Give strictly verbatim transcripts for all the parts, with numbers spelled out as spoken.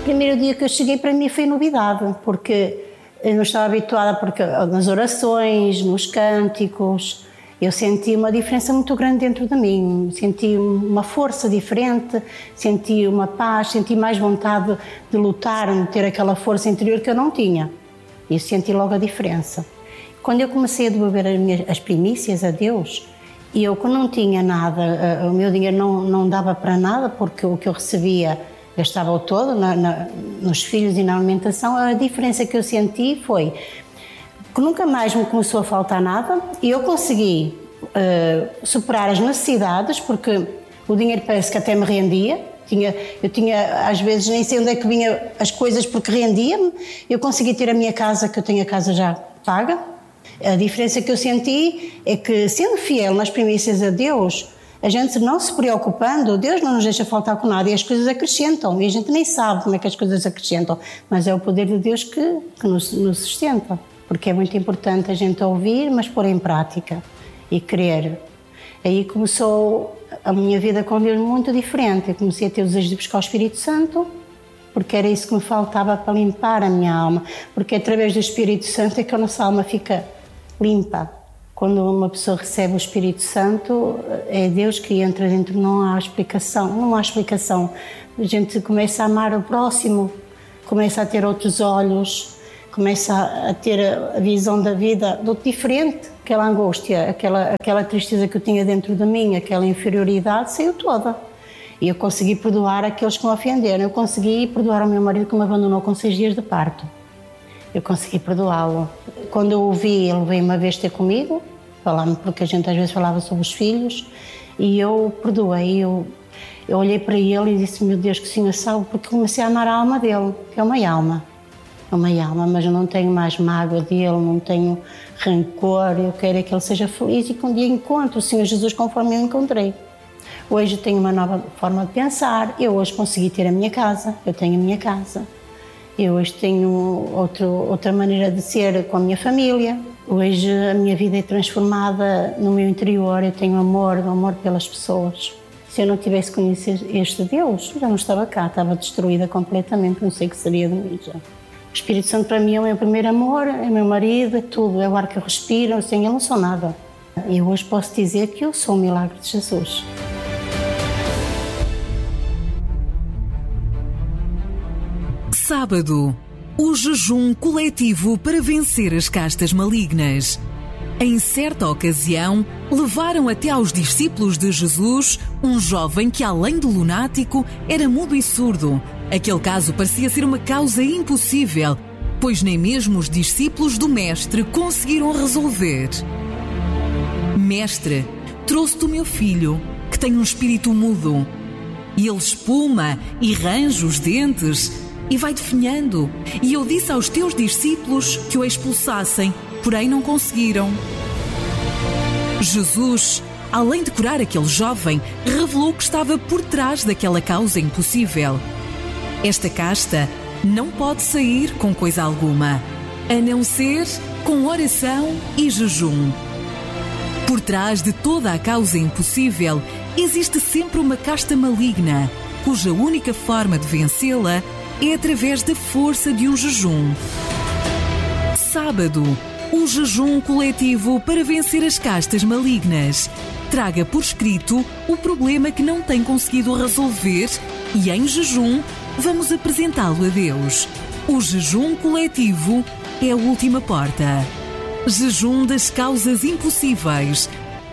primeiro dia que eu cheguei, para mim foi novidade, porque eu não estava habituada, porque nas orações, nos cânticos, eu senti uma diferença muito grande dentro de mim, senti uma força diferente, senti uma paz, senti mais vontade de lutar, de ter aquela força interior que eu não tinha. E senti logo a diferença. Quando eu comecei a devolver as, minhas, as primícias a Deus, e eu que não tinha nada, o meu dinheiro não, não dava para nada, porque o que eu recebia gastava-o todo na, na, nos filhos e na alimentação, a diferença que eu senti foi que nunca mais me começou a faltar nada e eu consegui uh, superar as necessidades, porque o dinheiro parece que até me rendia. Tinha, eu tinha, às vezes, nem sei onde é que vinha as coisas porque rendia-me. Eu consegui ter a minha casa, que eu tenho a casa já paga. A diferença que eu senti é que, sendo fiel nas primícias a Deus, a gente não se preocupando, Deus não nos deixa faltar com nada e as coisas acrescentam. E a gente nem sabe como é que as coisas acrescentam, mas é o poder de Deus que, que nos, nos sustenta. Porque é muito importante a gente ouvir, mas pôr em prática e crer. Aí começou a minha vida com Deus muito diferente. Eu comecei a ter o desejo de buscar o Espírito Santo, porque era isso que me faltava para limpar a minha alma. Porque através do Espírito Santo é que a nossa alma fica limpa. Quando uma pessoa recebe o Espírito Santo, é Deus que entra dentro, não há explicação. Não há explicação. A gente começa a amar o próximo, começa a ter outros olhos, começa a ter a visão da vida de outro diferente. Aquela angústia, aquela, aquela tristeza que eu tinha dentro de mim, aquela inferioridade, saiu toda. E eu consegui perdoar aqueles que me ofenderam. Eu consegui perdoar o meu marido que me abandonou com seis dias de parto. Eu consegui perdoá-lo. Quando eu o vi, ele veio uma vez ter comigo, falar-me, porque a gente às vezes falava sobre os filhos, e eu perdoei. Eu, eu olhei para ele e disse, meu Deus, que o Senhor sabe, porque comecei a amar a alma dele, que é uma alma. É uma alma, mas eu não tenho mais mágoa dele, não tenho rancor, eu quero é que ele seja feliz e que um dia encontre o Senhor Jesus conforme eu encontrei. Hoje tenho uma nova forma de pensar, eu hoje consegui ter a minha casa, eu tenho a minha casa. Eu hoje tenho outro, outra maneira de ser com a minha família. Hoje a minha vida é transformada no meu interior, eu tenho amor, amor pelas pessoas. Se eu não tivesse conhecido este Deus, já não estava cá, estava destruída completamente, não sei o que seria de mim já. O Espírito Santo para mim é o meu primeiro amor, é o meu marido, é tudo, é o ar que eu respiro, sem ele não sou nada. E eu hoje posso dizer que eu sou o milagre de Jesus. Sábado, o jejum coletivo para vencer as castas malignas. Em certa ocasião, levaram até aos discípulos de Jesus um jovem que, além de lunático, era mudo e surdo. Aquele caso parecia ser uma causa impossível, pois nem mesmo os discípulos do Mestre conseguiram resolver. Mestre, trouxe-te o meu filho, que tem um espírito mudo. E ele espuma e range os dentes e vai definhando. E eu disse aos teus discípulos que o expulsassem, porém não conseguiram. Jesus, além de curar aquele jovem, revelou que estava por trás daquela causa impossível. Esta casta não pode sair com coisa alguma, a não ser com oração e jejum. Por trás de toda a causa impossível, existe sempre uma casta maligna, cuja única forma de vencê-la é através da força de um jejum. Sábado, um jejum coletivo para vencer as castas malignas. Traga por escrito o problema que não tem conseguido resolver e, em jejum, vamos apresentá-lo a Deus. O jejum coletivo é a última porta. Jejum das causas impossíveis.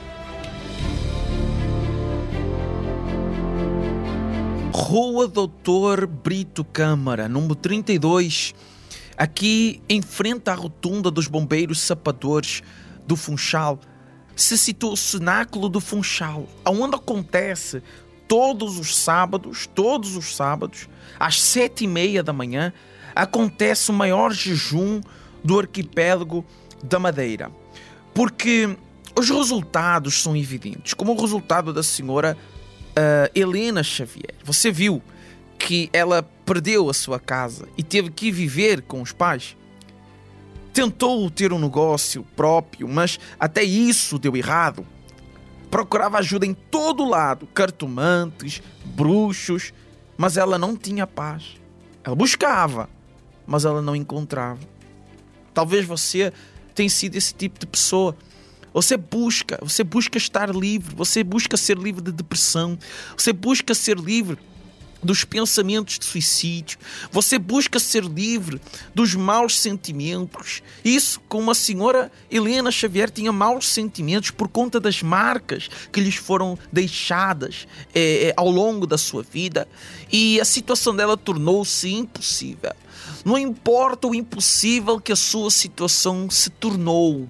Rua Doutor Brito Câmara, número trinta e dois, aqui em frente à rotunda dos bombeiros sapadores do Funchal, se situa o cenáculo do Funchal, onde acontece todos os sábados, todos os sábados, às sete e meia da manhã, acontece o maior jejum do arquipélago da Madeira. Porque os resultados são evidentes, como o resultado da senhora uh, Helena Xavier. Você viu que ela perdeu a sua casa e teve que viver com os pais. Tentou ter um negócio próprio, mas até isso deu errado. Procurava ajuda em todo lado, cartomantes, bruxos, mas ela não tinha paz. Ela buscava, mas ela não encontrava. Talvez você tenha sido esse tipo de pessoa. Você busca, você busca estar livre, você busca ser livre de depressão, você busca ser livre dos pensamentos de suicídio, você busca ser livre dos maus sentimentos. Isso, como a senhora Helena Xavier tinha maus sentimentos por conta das marcas que lhes foram deixadas é, ao longo da sua vida, e a situação dela tornou-se impossível. Não importa o impossível que a sua situação se tornou.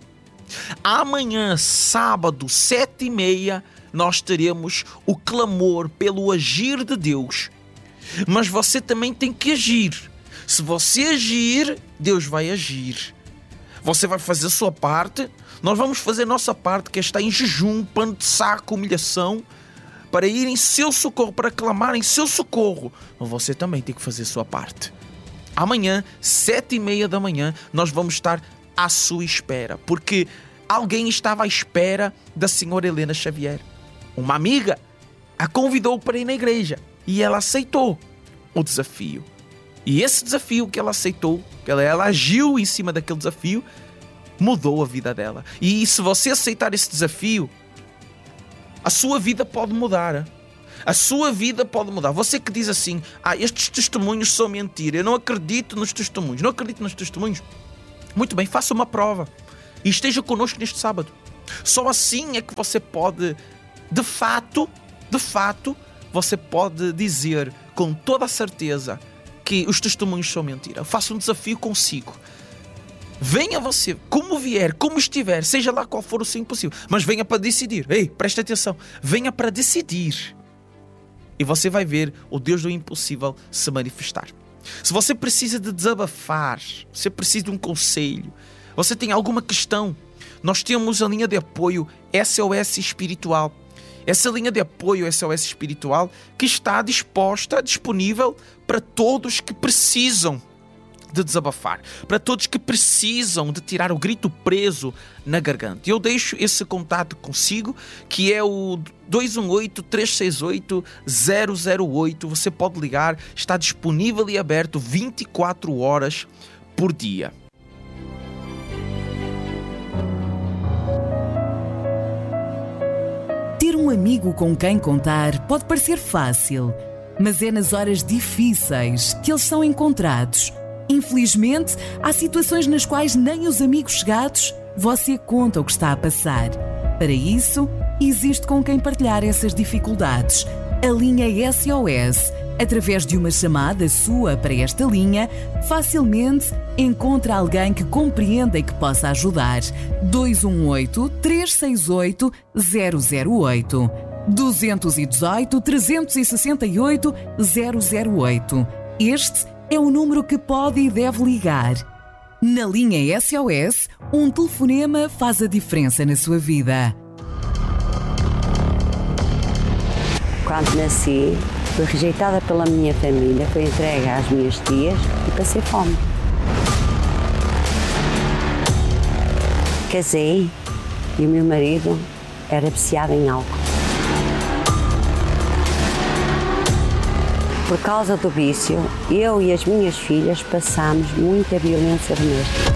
Amanhã, sábado, sete e meia, nós teremos o clamor pelo agir de Deus. Mas você também tem que agir. Se você agir, Deus vai agir. Você vai fazer a sua parte, nós vamos fazer a nossa parte, que é estar em jejum, pano de saco, humilhação, para ir em seu socorro, para clamar em seu socorro. Mas você também tem que fazer a sua parte. Amanhã, sete e meia da manhã, nós vamos estar à sua espera, porque alguém estava à espera da senhora Helena Xavier. Uma amiga a convidou para ir na igreja e ela aceitou o desafio. E esse desafio que ela aceitou, que ela, ela agiu em cima daquele desafio, mudou a vida dela. E se você aceitar esse desafio, a sua vida pode mudar. A sua vida pode mudar. Você que diz assim: ah, estes testemunhos são mentira, eu não acredito nos testemunhos. Não acredito nos testemunhos? Muito bem, faça uma prova e esteja connosco neste sábado. Só assim é que você pode, de fato, de fato, você pode dizer com toda a certeza que os testemunhos são mentira. Faça um desafio consigo. Venha você, como vier, como estiver, seja lá qual for o seu impossível, mas venha para decidir. Ei, preste atenção, venha para decidir. E você vai ver o Deus do impossível se manifestar. Se você precisa de desabafar, você precisa de um conselho, você tem alguma questão, nós temos a linha de apoio S O S Espiritual. Essa linha de apoio S O S Espiritual que está disposta, disponível para todos que precisam de desabafar, para todos que precisam de tirar o grito preso na garganta. Eu deixo esse contato consigo, que é o dois um oito, três seis oito, zero zero oito. Você pode ligar, está disponível e aberto vinte e quatro horas por dia. Ter um amigo com quem contar pode parecer fácil, mas é nas horas difíceis que eles são encontrados. Infelizmente, há situações nas quais nem os amigos chegados você conta o que está a passar. Para isso, existe com quem partilhar essas dificuldades. A linha S O S, através de uma chamada sua para esta linha, facilmente encontra alguém que compreenda e que possa ajudar. dois um oito, três seis oito, zero zero oito. dois um oito, três seis oito, zero zero oito. Este é o número que pode e deve ligar. Na linha S O S, um telefonema faz a diferença na sua vida. Quando nasci, fui rejeitada pela minha família, fui entregue às minhas tias e passei fome. Casei e o meu marido era viciado em álcool. Por causa do vício, eu e as minhas filhas passámos muita violência doméstica.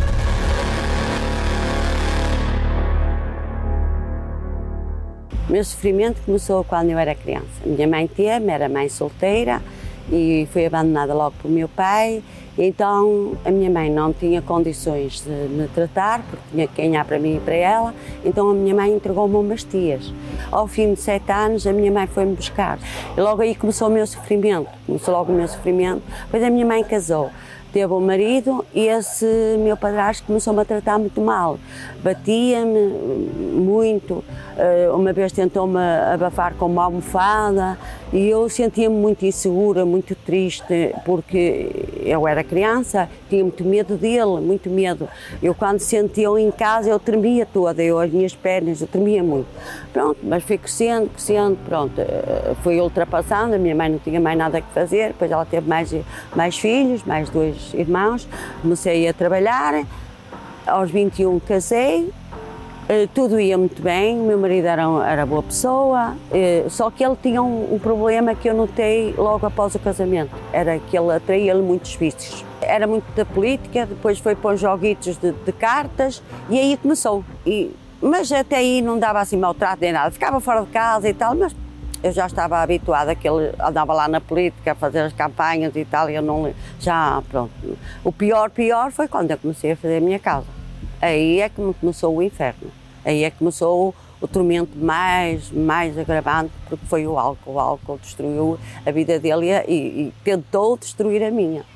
O meu sofrimento começou quando eu era criança. A minha mãe teve-me, era mãe solteira e fui abandonada logo pelo meu pai. Então a minha mãe não tinha condições de me tratar, porque tinha que ganhar para mim e para ela. Então a minha mãe entregou-me umas tias. Ao fim de sete anos, a minha mãe foi-me buscar. E logo aí começou o meu sofrimento. Começou logo o meu sofrimento. Depois a minha mãe casou. Teve um marido e esse meu padrasto começou-me a tratar muito mal. Batia-me muito, uma vez tentou-me abafar com uma almofada e eu sentia-me muito insegura, muito triste, porque eu era criança, tinha muito medo dele, muito medo. Eu quando sentia-o em casa, eu tremia toda, eu, as minhas pernas, eu tremia muito. Pronto, mas fui crescendo, crescendo, pronto, fui ultrapassando, a minha mãe não tinha mais nada que fazer, depois ela teve mais, mais filhos, mais dois irmãos, comecei a trabalhar, aos vinte e um casei Uh, tudo ia muito bem, o meu marido era, era boa pessoa, uh, só que ele tinha um, um problema que eu notei logo após o casamento, era que ele atraía-lhe muitos vícios. Era muito da política, depois foi para uns joguitos de, de cartas e aí começou. E, mas até aí não dava assim maltrato nem nada, ficava fora de casa e tal, mas eu já estava habituada que ele andava lá na política a fazer as campanhas e tal, e eu não, já pronto. O pior, pior foi quando eu comecei a fazer a minha casa. Aí é que começou o inferno, aí é que começou o tormento mais, mais agravante, porque foi o álcool. O álcool destruiu a vida dele e, e tentou destruir a minha.